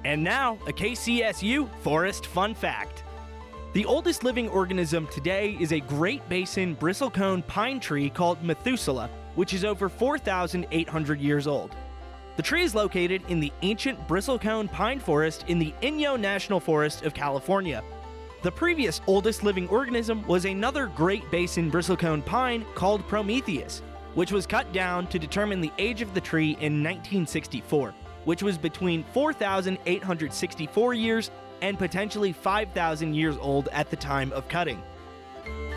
And now, a KCSU Forest Fun Fact. The oldest living organism today is a Great Basin bristlecone pine tree called Methuselah, which is over 4,800 years old. The tree is located in the ancient bristlecone pine forest in the Inyo National Forest of California. The previous oldest living organism was another Great Basin bristlecone pine called Prometheus, which was cut down to determine the age of the tree in 1964, which was between 4,864 years and potentially 5,000 years old at the time of cutting.